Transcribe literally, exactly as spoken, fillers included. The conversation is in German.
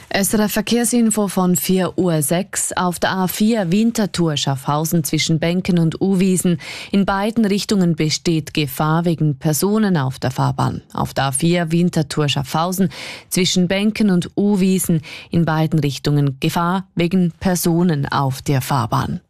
S R F Verkehrsinfo von vier Uhr sechs. Auf der A vier Winterthur Schaffhausen zwischen Benken und Uwiesen. In beiden Richtungen besteht Gefahr wegen Personen auf der Fahrbahn. Auf der A vier Winterthur Schaffhausen zwischen Benken und Uwiesen. In beiden Richtungen Gefahr wegen Personen auf der Fahrbahn.